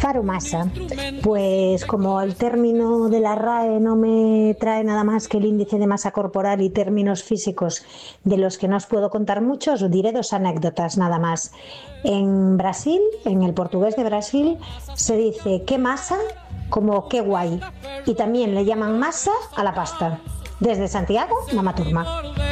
Paro masa. Pues como el término de la RAE no me trae nada más que el índice de masa corporal y términos físicos de los que no os puedo contar mucho, os diré dos anécdotas nada más. En Brasil, en el portugués de Brasil, se dice qué masa como qué guay. Y también le llaman masa a la pasta. Desde Santiago, Mama Turma.